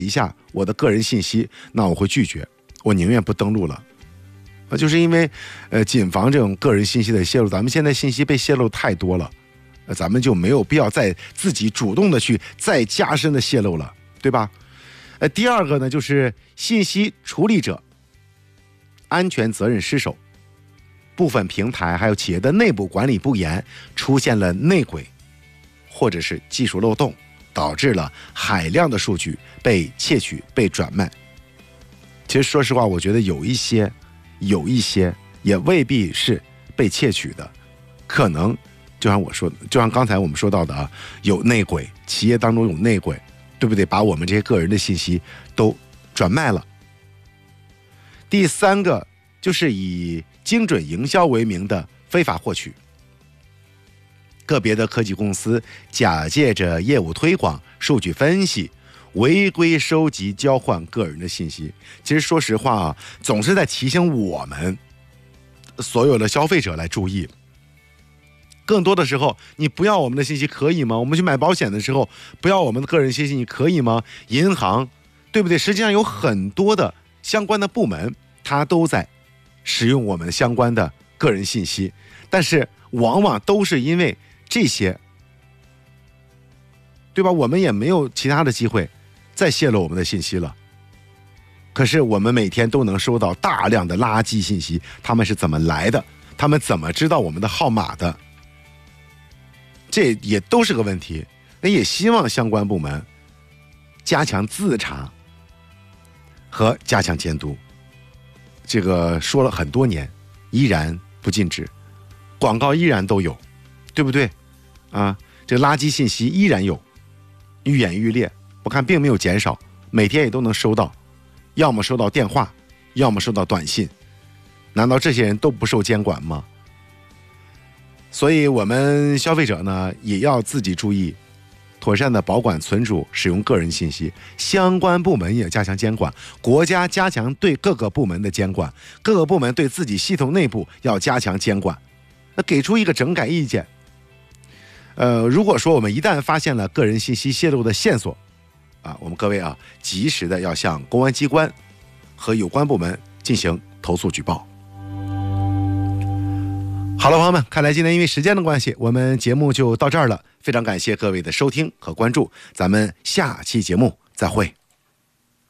一下我的个人信息，那我会拒绝，我宁愿不登录了。就是因为谨防这种个人信息的泄露，咱们现在信息被泄露太多了，咱们就没有必要再自己主动的去再加深的泄露了，对吧？第二个呢，就是信息处理者安全责任失守，部分平台还有企业的内部管理不严，出现了内鬼或者是技术漏洞，导致了海量的数据被窃取、被转卖。其实说实话，我觉得有一些也未必是被窃取的，可能就像刚才我们说到的啊，有内鬼，企业当中有内鬼，对不对？把我们这些个人的信息都转卖了。第三个就是以精准营销为名的非法获取，个别的科技公司假借着业务推广、数据分析，违规收集交换个人的信息。其实说实话啊，总是在提醒我们所有的消费者来注意。更多的时候，你不要我们的信息可以吗？我们去买保险的时候，不要我们的个人信息，你可以吗？银行，对不对？实际上有很多的相关的部门，它都在使用我们相关的个人信息，但是往往都是因为这些，对吧？我们也没有其他的机会再泄露我们的信息了。可是我们每天都能收到大量的垃圾信息，他们是怎么来的？他们怎么知道我们的号码的？这也都是个问题。那也希望相关部门加强自查和加强监督。这个说了很多年，依然不禁止，广告依然都有，对不对啊？这个垃圾信息依然有，愈演愈烈，我看并没有减少，每天也都能收到，要么收到电话，要么收到短信。难道这些人都不受监管吗？所以我们消费者呢，也要自己注意，妥善的保管存储使用个人信息，相关部门也加强监管，国家加强对各个部门的监管，各个部门对自己系统内部要加强监管，那给出一个整改意见。如果说我们一旦发现了个人信息泄露的线索啊，我们各位啊，及时的要向公安机关和有关部门进行投诉举报。好了，朋友们，看来今天因为时间的关系，我们节目就到这儿了。非常感谢各位的收听和关注，咱们下期节目再会。